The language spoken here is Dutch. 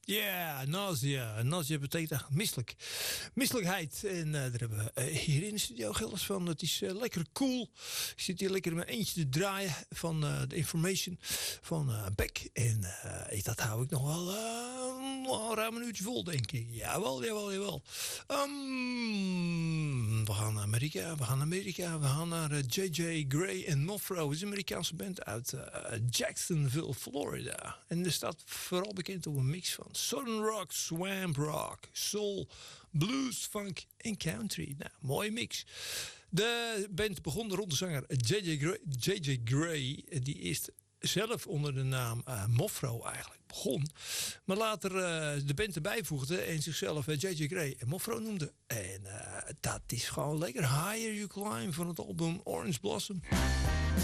Ja, nausea. Nausea betekent eigenlijk misselijk. Misselijkheid. En daar hebben we hier in de studio Gilles van. Het is lekker cool. Ik zit hier lekker in mijn eentje te draaien van de information van Beck. En dat hou ik nog wel ruim een uurtje vol, denk ik. Jawel. We gaan naar Amerika. We gaan naar J.J. Gray en Mofro. Het is een Amerikaanse band uit Jacksonville, Florida. En er staat vooral bekend op een mix van Southern Rock, Swamp Rock, Soul, Blues, Funk en Country. Nou, mooie mix. De band begon rond de zanger J.J. Gray. Die is zelf onder de naam Mofro eigenlijk begon. Maar later de band erbij voegde en zichzelf J.J. Gray en Mofro noemde. En dat is gewoon lekker Higher You Climb van het album Orange Blossom.